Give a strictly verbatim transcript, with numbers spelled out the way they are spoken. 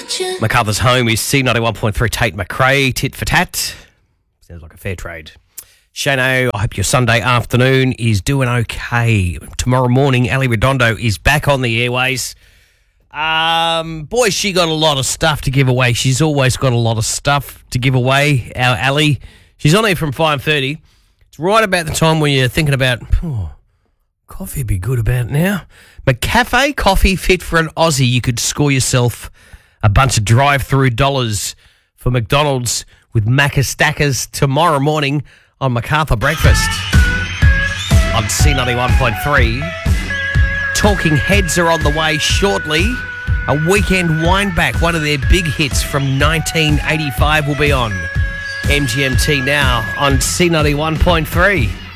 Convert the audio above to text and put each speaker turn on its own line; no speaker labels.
MacArthur's Home is C ninety-one point three. Tate McRae, tit for tat. Sounds like a fair trade. Shano, I hope your Sunday afternoon is doing okay. Tomorrow morning, Ali Redondo is back on the airways. Um, boy, she got a lot of stuff to give away. She's always got a lot of stuff to give away, our Ali. She's on here from five thirty. It's right about the time when you're thinking about, oh, coffee would be good about now. McCafe coffee fit for an Aussie. You could score yourself a bunch of drive-through dollars for McDonald's with Macca Stackers tomorrow morning on MacArthur Breakfast on C ninety-one point three. Talking Heads are on the way shortly. A weekend wind back, one of their big hits from nineteen eighty-five will be on M G M T now on C ninety-one point three.